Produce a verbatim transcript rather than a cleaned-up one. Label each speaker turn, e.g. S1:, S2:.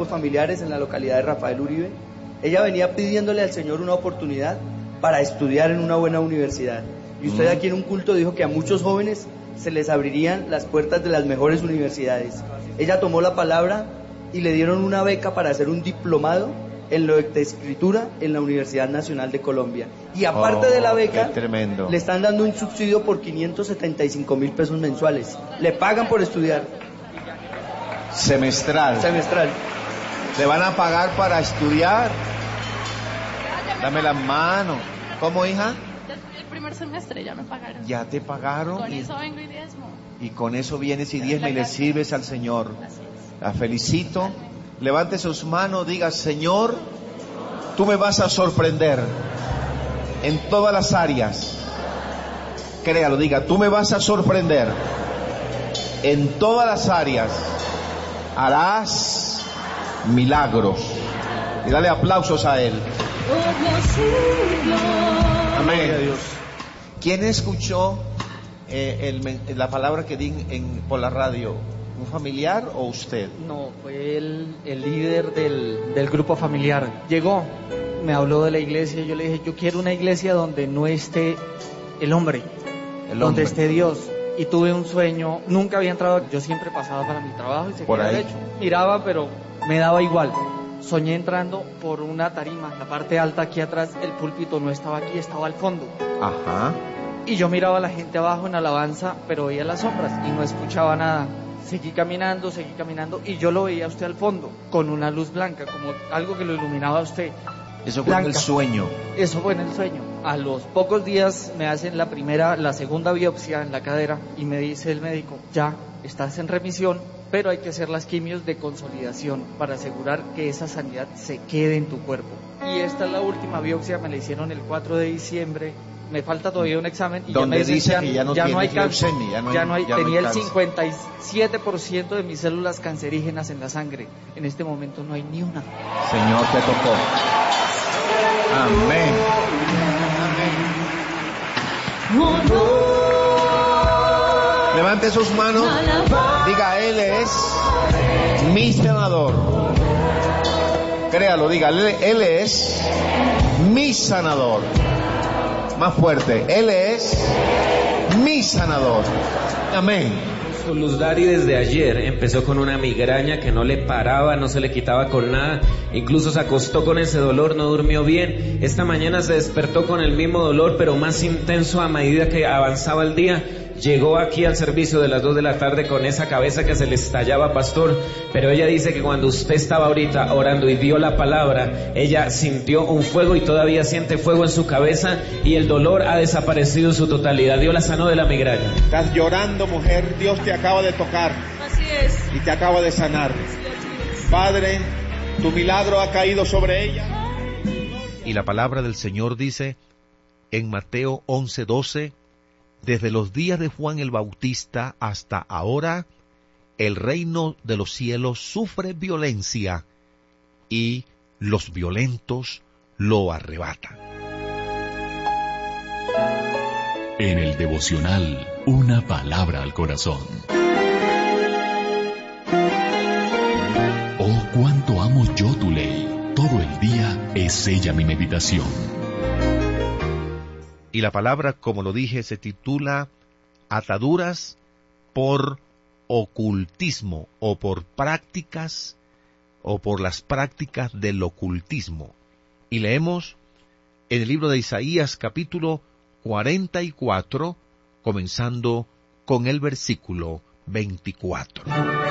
S1: grupos familiares en la localidad de Rafael Uribe. Ella venía pidiéndole al Señor una oportunidad para estudiar en una buena universidad. Y usted aquí en un culto dijo que a muchos jóvenes se les abrirían las puertas de las mejores universidades. Ella tomó la palabra y le dieron una beca para hacer un diplomado en lectoescritura en la Universidad Nacional de Colombia. Y aparte oh, de la beca, le están dando un subsidio por quinientos setenta y cinco mil pesos mensuales. Le pagan por estudiar.
S2: Semestral.
S1: Semestral.
S2: ¿Le van a pagar para estudiar? Dame la mano. ¿Cómo, hija?
S3: El primer semestre ya me pagaron.
S2: ¿Ya te pagaron?
S3: Con
S2: y,
S3: eso vengo y diezmo.
S2: Y con eso vienes y diezmo y le sirves al Señor. La felicito. Levante sus manos, diga: Señor, tú me vas a sorprender en todas las áreas. Créalo, diga: tú me vas a sorprender en todas las áreas. Harás milagros. Y dale aplausos a Él. Amén. ¿Quién escuchó eh, el, la palabra que di en, en, por la radio? ¿Un familiar o usted?
S4: No, fue el, el líder del, del grupo familiar. Llegó, me habló de la iglesia y yo le dije: yo quiero una iglesia donde no esté el hombre,
S2: el
S4: donde
S2: hombre.
S4: esté Dios. Y tuve un sueño, nunca había entrado, yo siempre pasaba para mi trabajo y seguía
S2: por ahí.
S4: derecho. Miraba, pero me daba igual. Soñé entrando por una tarima, la parte alta aquí atrás, el púlpito no estaba aquí, estaba al fondo.
S2: Ajá.
S4: Y yo miraba a la gente abajo en alabanza, pero veía las sombras y no escuchaba nada. Seguí caminando, seguí caminando y yo lo veía a usted al fondo, con una luz blanca, como algo que lo iluminaba a usted.
S2: Eso fue en el sueño.
S4: Eso fue en el sueño. A los pocos días me hacen la primera, la segunda biopsia en la cadera y me dice el médico: ya, estás en remisión, pero hay que hacer las quimios de consolidación para asegurar que esa sanidad se quede en tu cuerpo. Y esta es la última biopsia, me la hicieron el cuatro de diciembre. Me falta todavía un examen y
S2: donde
S4: ya me
S2: dice
S4: ya,
S2: que ya no,
S4: ya
S2: tiene
S4: no hay cáncer,
S2: ya no hay,
S4: ya no hay,
S2: ya
S4: tenía
S2: no hay
S4: el cincuenta y siete por ciento de mis células cancerígenas en la sangre. En este momento no hay ni una.
S2: Señor, te tocó. Amén. Amén. Levante sus manos. Diga: Él es mi sanador. Créalo, diga: Él, él es mi sanador. Más fuerte: Él es mi sanador. Amén.
S5: Luz Dari desde ayer empezó con una migraña que no le paraba, no se le quitaba con nada, incluso se acostó con ese dolor, no durmió bien. Esta mañana se despertó con el mismo dolor, pero más intenso a medida que avanzaba el día. Llegó aquí al servicio de las dos de la tarde con esa cabeza que se le estallaba, pastor, pero ella dice que cuando usted estaba ahorita orando y dio la palabra, ella sintió un fuego y todavía siente fuego en su cabeza y el dolor ha desaparecido en su totalidad. Dios la sanó de la migraña.
S2: Estás llorando, mujer, Dios te acaba de tocar.
S3: Así es.
S2: Y te acaba de sanar. Padre, tu milagro ha caído sobre ella.
S6: Y la palabra del Señor dice en Mateo once doce: desde los días de Juan el Bautista hasta ahora, el reino de los cielos sufre violencia y los violentos lo arrebatan.
S7: En el devocional, una palabra al corazón. Oh, cuánto amo yo tu ley. Todo el día es ella mi meditación.
S6: Y la palabra, como lo dije, se titula Ataduras por ocultismo o por prácticas o por las prácticas del ocultismo. Y leemos en el libro de Isaías capítulo cuarenta y cuatro, comenzando con el versículo veinticuatro.